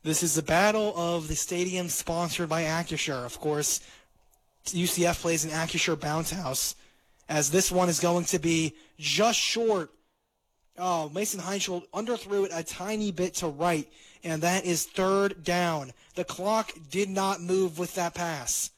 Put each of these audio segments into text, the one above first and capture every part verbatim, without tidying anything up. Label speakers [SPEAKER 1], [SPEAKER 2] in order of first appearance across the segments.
[SPEAKER 1] This is the battle of the stadium sponsored by Acrisure. Of course, U C F plays in Acrisure Bounce House, as this one is going to be just short. Oh, Mason Heinschel underthrew it a tiny bit to right, and that is third down. The clock did not move with that pass.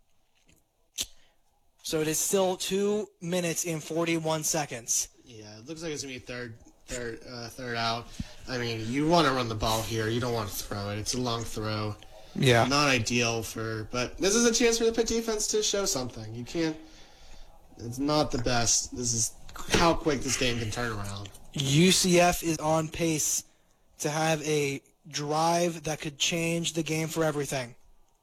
[SPEAKER 1] So it is still two minutes and forty-one seconds.
[SPEAKER 2] Yeah, it looks like it's going to be third third, uh, third out. I mean, you want to run the ball here. You don't want to throw it. It's a long throw.
[SPEAKER 1] Yeah.
[SPEAKER 2] Not ideal for, but this is a chance for the Pitt defense to show something. You can't, it's not the best. This is how quick this game can turn around.
[SPEAKER 1] U C F is on pace to have a drive that could change the game for everything.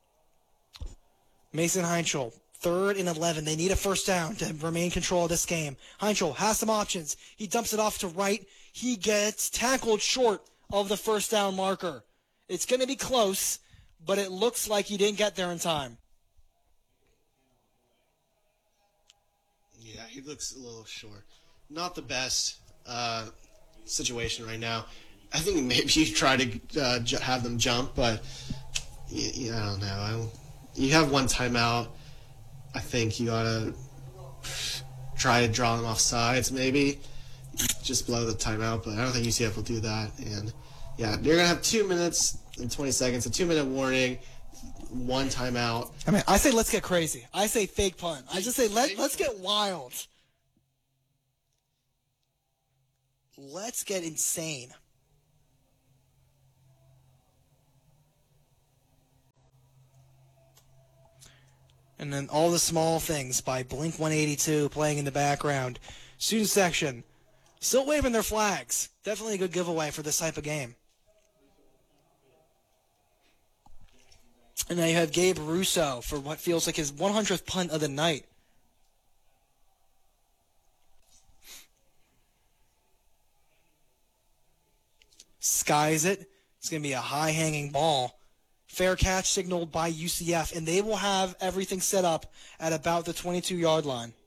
[SPEAKER 1] Mason Heinschel, third and eleven. They need a first down to remain in control of this game. Heinschel has some options. He dumps it off to right. He gets tackled short of the first down marker. It's going to be close, but it looks like he didn't get there in time.
[SPEAKER 2] Yeah, he looks a little short. Not the best uh, situation right now. I think maybe you try to uh, ju- have them jump, but y- y- I don't know. I don't, you have one timeout. I think you ought to try to draw them off sides, maybe. Just blow the timeout, but I don't think U C F will do that. And, yeah, you're going to have two minutes and twenty seconds, a two-minute warning, one timeout.
[SPEAKER 1] I mean, I say let's get crazy. I say fake punt. I just say let, let's get wild. Let's get insane. And then All the Small Things by Blink one eighty-two playing in the background. Student section, still waving their flags. Definitely a good giveaway for this type of game. And now you have Gabe Russo for what feels like his one hundredth punt of the night. Skies it. It's going to be a high-hanging ball. Fair catch signaled by U C F, and they will have everything set up at about the twenty-two-yard line.